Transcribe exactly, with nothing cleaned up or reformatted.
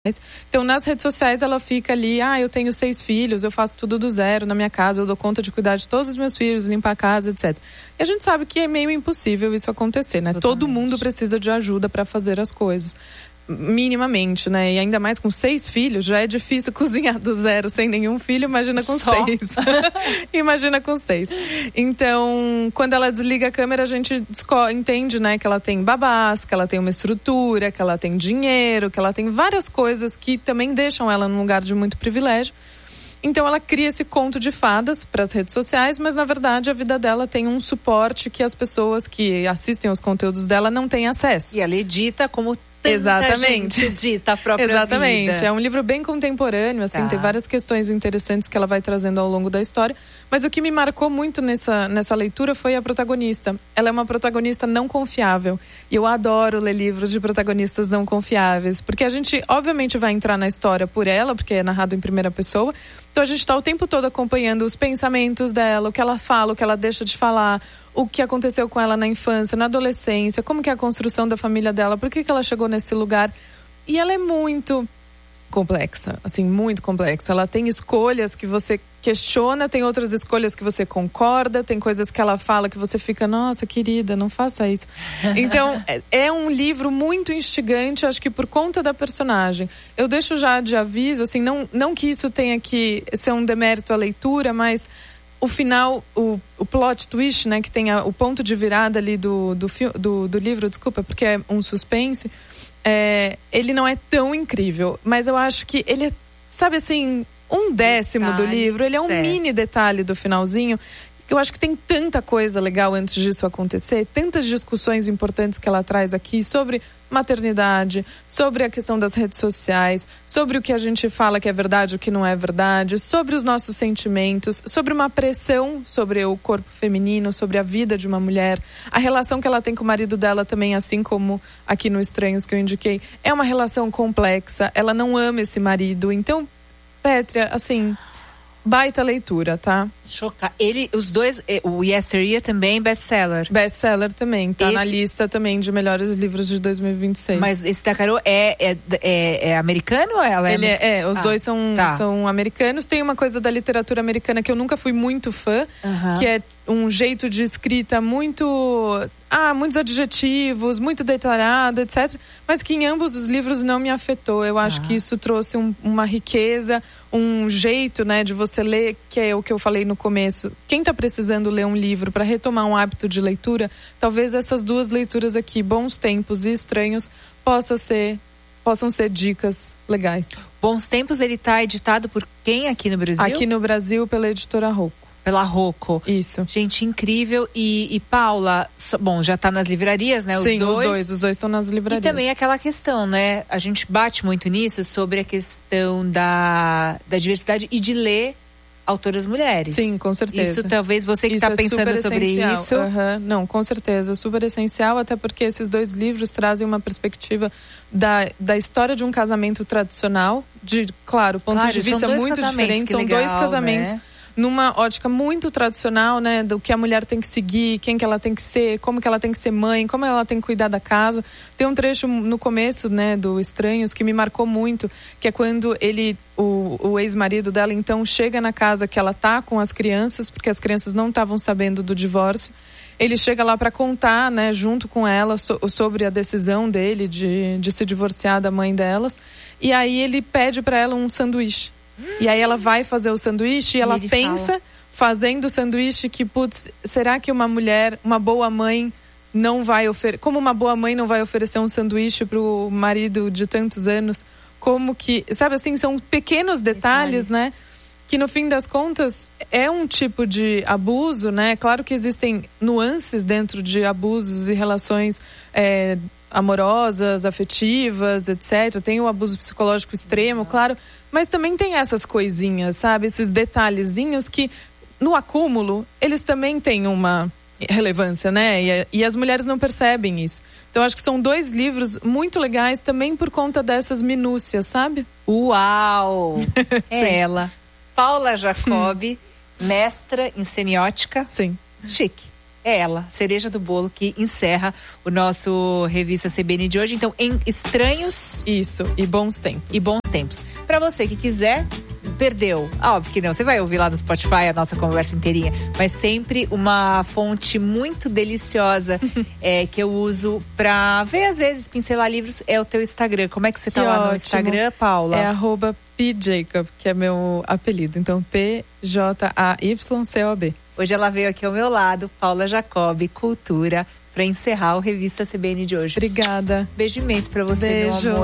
Então, nas redes sociais, ela fica ali, ah, eu tenho seis filhos, eu faço tudo do zero na minha casa, eu dou conta de cuidar de todos os meus filhos, limpar a casa, etcétera. E a gente sabe que é meio impossível isso acontecer, né? Totalmente. Todo mundo precisa de ajuda para fazer as coisas, minimamente, né? E ainda mais com seis filhos, já é difícil cozinhar do zero sem nenhum filho, imagina com Só. seis. Imagina com seis. Então, quando ela desliga a câmera, a gente entende, né, que ela tem babás, que ela tem uma estrutura, que ela tem dinheiro, que ela tem várias coisas que também deixam ela num lugar de muito privilégio. Então ela cria esse conto de fadas para as redes sociais, mas na verdade a vida dela tem um suporte que as pessoas que assistem aos conteúdos dela não têm acesso. E ela edita como tanta Exatamente. gente edita a própria Exatamente. vida. É um livro bem contemporâneo, assim, tá. Tem várias questões interessantes que ela vai trazendo ao longo da história. Mas o que me marcou muito nessa, nessa leitura foi a protagonista. Ela é uma protagonista não confiável. E eu adoro ler livros de protagonistas não confiáveis. Porque a gente, obviamente, vai entrar na história por ela, porque é narrado em primeira pessoa. Então a gente está o tempo todo acompanhando os pensamentos dela, o que ela fala, o que ela deixa de falar, o que aconteceu com ela na infância, na adolescência, como que é a construção da família dela, por que que ela chegou nesse lugar. E ela é muito complexa, assim, muito complexa. Ela tem escolhas que você questiona, tem outras escolhas que você concorda, tem coisas que ela fala que você fica, nossa, querida, não faça isso. Então, é, é um livro muito instigante, acho que por conta da personagem. Eu deixo já de aviso, assim, não, não que isso tenha que ser um demérito à leitura, mas o final, o, o plot twist, né, que tem a, o ponto de virada ali do, do, do, do livro, desculpa, porque é um suspense, é, ele não é tão incrível, mas eu acho que ele é, sabe assim, um décimo detalhe, do livro, ele é um certo. mini detalhe do finalzinho. Eu acho que tem tanta coisa legal antes disso acontecer, tantas discussões importantes que ela traz aqui sobre maternidade, sobre a questão das redes sociais, sobre o que a gente fala que é verdade, o que não é verdade, sobre os nossos sentimentos, sobre uma pressão sobre o corpo feminino, sobre a vida de uma mulher, a relação que ela tem com o marido dela também, assim como aqui no Estranhos que eu indiquei, é uma relação complexa, ela não ama esse marido, então, Pétria, assim, baita leitura, tá? Chocar. Ele, os dois, o Yesteryear também best-seller. Best-seller também, tá esse... na lista também de melhores livros de dois mil e vinte e seis. Mas esse da Carol é, é, é, é americano ou ela é... Ele é, é os ah, dois são, tá. são americanos. Tem uma coisa da literatura americana que eu nunca fui muito fã, uh-huh. que é um jeito de escrita muito... Ah, muitos adjetivos, muito detalhado, etcétera. Mas que em ambos os livros não me afetou. Eu acho ah. que isso trouxe um, uma riqueza, um jeito, né, de você ler, que é o que eu falei no começo. Quem está precisando ler um livro para retomar um hábito de leitura, talvez essas duas leituras aqui, Bons Tempos e Estranhos, possa ser, possam ser dicas legais. Bons Tempos, ele está editado por quem aqui no Brasil? Aqui no Brasil, pela editora Rocco. Pela Rocco. Isso. Gente, incrível. E, e Paula, so, bom, já tá nas livrarias, né? Os Sim, dois. os dois. Os dois estão nas livrarias. E também aquela questão, né? A gente bate muito nisso sobre a questão da, da diversidade e de ler autoras mulheres. Sim, com certeza. Isso talvez você que está é pensando sobre isso. Uhum. Não, com certeza. Super essencial, até porque esses dois livros trazem uma perspectiva da, da história de um casamento tradicional, de, claro, pontos claro, de vista muito diferentes. São legal, dois casamentos. Né? Numa ótica muito tradicional, né, do que a mulher tem que seguir, quem que ela tem que ser, como que ela tem que ser mãe, como ela tem que cuidar da casa. Tem um trecho no começo, né, do Estranhos que me marcou muito, que é quando ele, o, o ex-marido dela, então, chega na casa que ela tá com as crianças, porque as crianças não estavam sabendo do divórcio. Ele chega lá para contar, né, junto com ela, so, sobre a decisão dele de, de se divorciar da mãe delas. E aí ele pede para ela um sanduíche. E aí ela vai fazer o sanduíche e ela e pensa, fala. fazendo o sanduíche, que, putz, será que uma mulher, uma boa mãe, não vai oferecer... Como uma boa mãe não vai oferecer um sanduíche pro marido de tantos anos? Como que... Sabe assim, são pequenos detalhes, detalhes. né? Que no fim das contas é um tipo de abuso, né? Claro que existem nuances dentro de abusos e relações... É, amorosas, afetivas, etcétera. Tem o abuso psicológico extremo, claro, mas também tem essas coisinhas, sabe? Esses detalhezinhos que, no acúmulo, eles também têm uma relevância, né? E, e as mulheres não percebem isso. Então, acho que são dois livros muito legais também por conta dessas minúcias, sabe? Uau! É ela. Paula Jacobi, mestra em semiótica. Sim. Chique. é ela, cereja do bolo, que encerra o nosso Revista C B N de hoje. Então, em Estranhos... Isso, e Bons Tempos. E Bons Tempos. Para você que quiser, perdeu. Óbvio que não, você vai ouvir lá no Spotify a nossa conversa inteirinha. Mas sempre uma fonte muito deliciosa é, que eu uso pra ver, às vezes, pincelar livros, é o teu Instagram. Como é que você tá que lá ótimo. no Instagram, Paula? É arroba P Jacob, que é meu apelido. Então, P J A Y C O B. Hoje ela veio aqui ao meu lado, Paula Jacob, Cultura, para encerrar o Revista C B N de hoje. Obrigada. Beijo imenso para você, Beijo. meu amor.